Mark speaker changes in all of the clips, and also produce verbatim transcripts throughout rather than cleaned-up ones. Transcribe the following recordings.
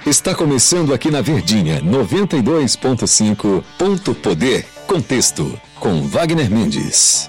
Speaker 1: Está começando aqui na Verdinha, noventa e dois ponto cinco, Ponto Poder, Contexto, com Wagner Mendes.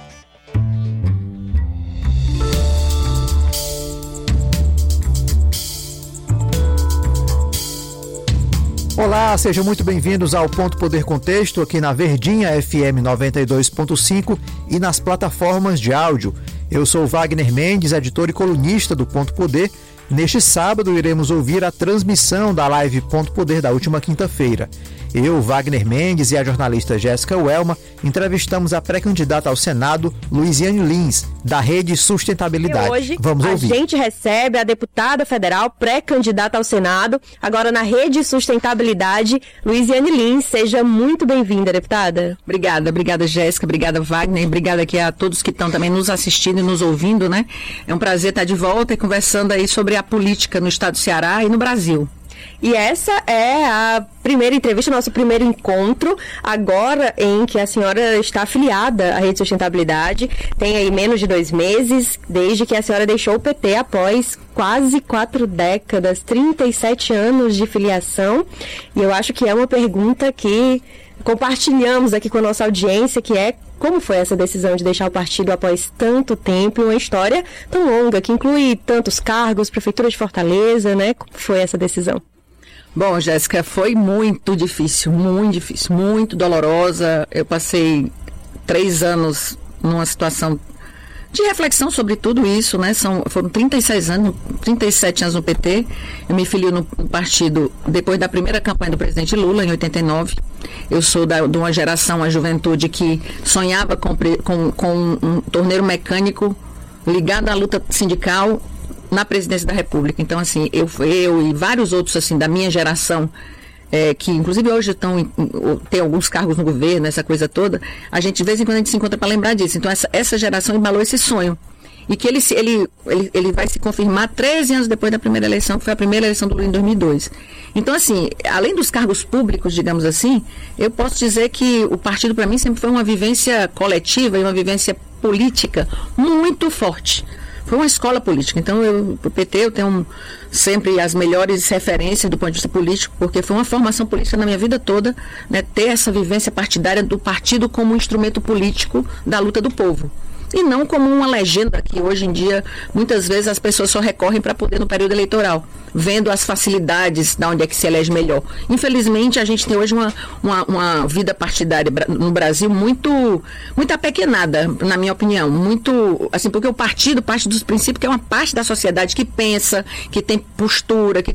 Speaker 2: Olá, sejam muito bem-vindos ao Ponto Poder Contexto, aqui na Verdinha F M noventa e dois ponto cinco e nas plataformas de áudio. Eu sou Wagner Mendes, editor e colunista do Ponto Poder. Neste sábado, iremos ouvir a transmissão da live Ponto Poder da última quinta-feira. Eu, Wagner Mendes e a jornalista Jéssica Welma entrevistamos a pré-candidata ao Senado, Luiziane Lins, da Rede Sustentabilidade.
Speaker 3: E hoje,
Speaker 2: Vamos
Speaker 3: a
Speaker 2: ouvir.
Speaker 3: gente recebe a deputada federal pré-candidata ao Senado, agora na Rede Sustentabilidade, Luiziane Lins. Seja muito bem-vinda, deputada.
Speaker 4: Obrigada, obrigada, Jéssica, obrigada, Wagner, obrigada aqui a todos que estão também nos assistindo e nos ouvindo, né? É um prazer estar de volta e conversando aí sobre a política no estado do Ceará e no Brasil.
Speaker 3: E essa é a primeira entrevista, nosso primeiro encontro, agora em que a senhora está afiliada à Rede Sustentabilidade. Tem aí menos de dois meses, desde que a senhora deixou o P T após quase quatro décadas, trinta e sete anos de filiação. E eu acho que é uma pergunta que compartilhamos aqui com a nossa audiência, que é: como foi essa decisão de deixar o partido após tanto tempo, uma história tão longa, que inclui tantos cargos, Prefeitura de Fortaleza, né? Como foi essa decisão?
Speaker 4: Bom, Jéssica, foi muito difícil, muito difícil, muito dolorosa. Eu passei três anos numa situação de reflexão sobre tudo isso, né? São, foram trinta e seis anos, trinta e sete anos no P T. Eu me filio no partido depois da primeira campanha do presidente Lula, em oitenta e nove. Eu sou da, de uma geração, a juventude, que sonhava com, com, com um torneiro mecânico ligado à luta sindical na presidência da República. Então, assim, eu, eu e vários outros, assim, da minha geração, é, que inclusive hoje estão em, tem alguns cargos no governo, essa coisa toda, a gente de vez em quando a gente se encontra para lembrar disso. Então, essa, essa geração embalou esse sonho. E que ele, ele, ele, ele vai se confirmar treze anos depois da primeira eleição, que foi a primeira eleição do Lula em dois mil e dois. Então, assim, além dos cargos públicos, digamos assim, eu posso dizer que o partido, para mim, sempre foi uma vivência coletiva e uma vivência política muito forte. Foi uma escola política. Então, eu, o P T, eu tenho sempre as melhores referências do ponto de vista político, porque foi uma formação política na minha vida toda, né, ter essa vivência partidária do partido como um instrumento político da luta do povo. E não como uma legenda que hoje em dia, muitas vezes, as pessoas só recorrem para poder no período eleitoral, vendo as facilidades de onde é que se elege melhor. Infelizmente, a gente tem hoje uma, uma, uma vida partidária no Brasil muito, muito apequenada, na minha opinião. Muito, assim, porque o partido parte dos princípios que é uma parte da sociedade que pensa, que tem postura, que